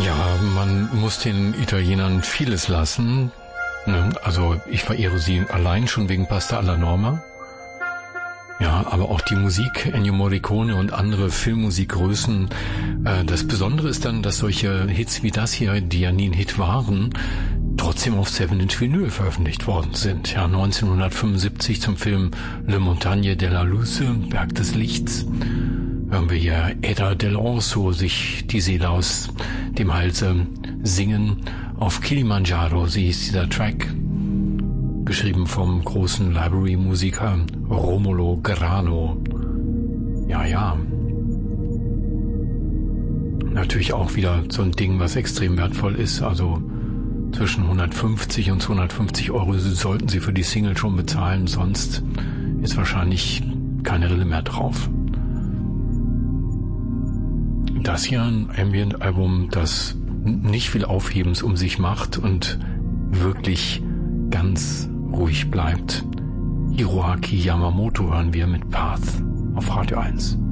Ja, man muss den Italienern vieles lassen. Also ich verehre sie allein schon wegen Pasta alla Norma. Ja, aber auch die Musik, Ennio Morricone und andere Filmmusikgrößen. Das Besondere ist dann, dass solche Hits wie das hier, die ja nie ein Hit waren, trotzdem auf 7-inch Vinyl veröffentlicht worden sind. Ja, 1975 zum Film Le Montagne della Luce, Berg des Lichts, hören wir hier Eda dell'Orso sich die Seele aus dem Halse singen. Auf Kilimanjaro, sie hieß dieser Track, geschrieben vom großen Library-Musiker Romolo Grano. Ja. Natürlich auch wieder so ein Ding, was extrem wertvoll ist. Also zwischen 150 und 250 Euro sollten Sie für die Single schon bezahlen, sonst ist wahrscheinlich keine Rille mehr drauf. Das hier ein Ambient-Album, das nicht viel Aufhebens um sich macht und wirklich ganz ruhig bleibt. Hiroaki Yamamoto hören wir mit Path auf Radio 1.